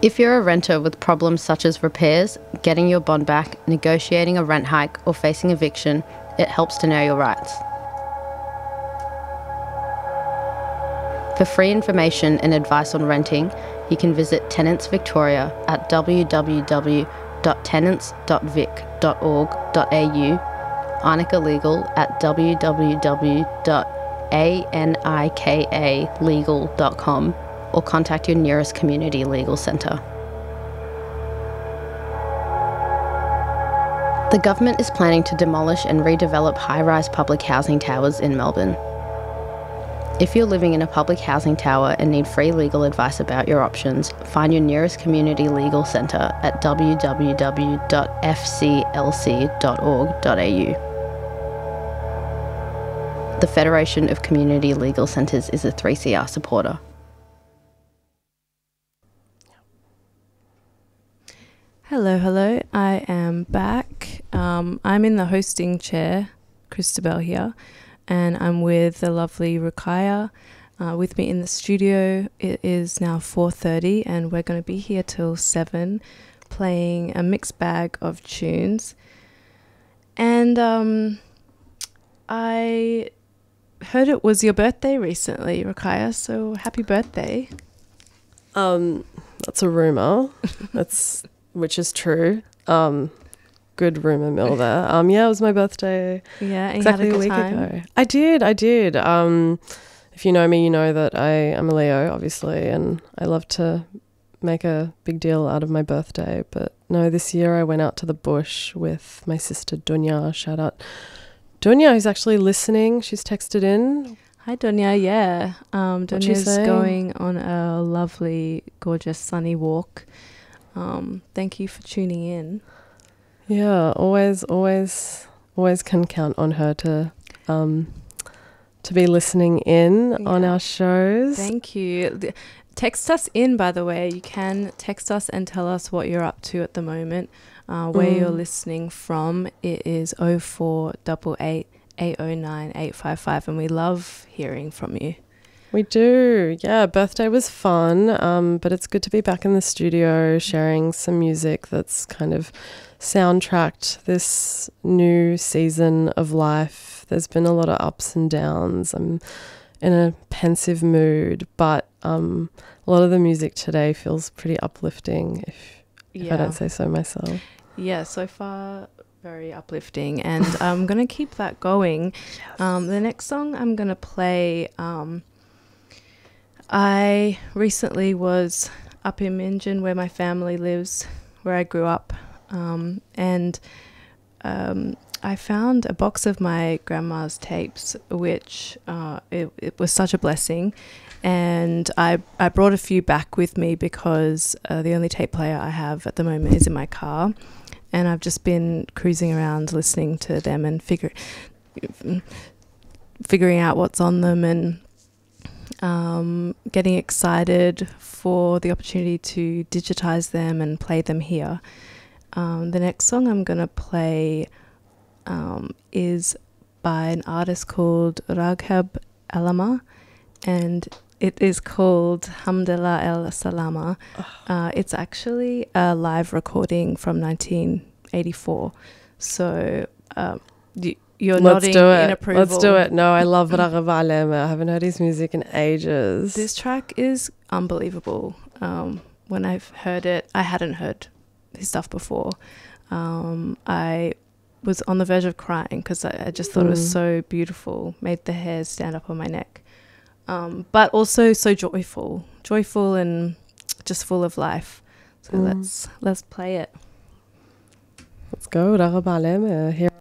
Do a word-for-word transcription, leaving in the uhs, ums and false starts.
If you're a renter with problems such as repairs, getting your bond back, negotiating a rent hike, or facing eviction, it helps to know your rights. For free information and advice on renting, you can visit Tenants Victoria at w w w dot tenants dot vic dot org dot a u, Arnica Legal at w w w dot anika legal dot com, or contact your nearest community legal centre. The government is planning to demolish and redevelop high-rise public housing towers in Melbourne. If you're living in a public housing tower and need free legal advice about your options, find your nearest community legal centre at w w w dot f c l c dot org dot a u. The Federation of Community Legal Centres is a three C R supporter. Hello, hello. I am back. Um, I'm in the hosting chair, Christabel here, and I'm with the lovely Rukaya uh, with me in the studio. It is now four thirty and we're going to be here till seven playing a mixed bag of tunes. And um, I heard it was your birthday recently, Rukaya, so happy birthday. Um, that's a rumour. That's which is true. Um, good rumour mill there. Um, yeah, it was my birthday. Yeah, and exactly you had a, a good week time. ago. I did, I did. Um, if you know me, you know that I am a Leo, obviously, and I love to make a big deal out of my birthday. But no, this year I went out to the bush with my sister Dunya. Shout out Dunya, who's actually listening. She's texted in. Hi, Dunya. Yeah, um, What'd she Dunya's say? going on a lovely, gorgeous, sunny walk. Um, thank you for tuning in. Yeah, always, always, always can count on her to, um, to be listening in Yeah. on our shows. Thank you. The- text us in, by the way. You can text us and tell us what you're up to at the moment, uh, where Mm. you're listening from. It is oh four eight eight, eight oh nine, eight five five, and we love hearing from you. We do. Yeah, birthday was fun, um, but it's good to be back in the studio sharing some music that's kind of soundtracked this new season of life. There's been a lot of ups and downs. I'm in a pensive mood, but um, a lot of the music today feels pretty uplifting, if, if I don't say so myself. Yeah, so far very uplifting, and I'm going to keep that going. Yes. Um, the next song I'm going to play, um, I recently was up in Minjin where my family lives, where I grew up, um, and um, I found a box of my grandma's tapes, which uh, it, it was such a blessing. And I, I brought a few back with me because uh, the only tape player I have at the moment is in my car. And I've just been cruising around listening to them and figure, figuring out what's on them and um, getting excited for the opportunity to digitize them and play them here. Um, the next song I'm going to play um, is by an artist called Raghab Alama, and it is called Hamdallah El Salama. Uh, it's actually a live recording from nineteen eighty-four. So uh, you, you're Let's nodding do it. in approval. Let's do it. No, I love Raghab Alama. I haven't heard his music in ages. This track is unbelievable. Um, when I've heard it, I hadn't heard his stuff before. Um, I was on the verge of crying because I, I just thought Mm. it was so beautiful, made the hairs stand up on my neck. Um, but also so joyful, joyful and just full of life. So Mm. let's let's play it. Let's go, Raghab Alama. Here.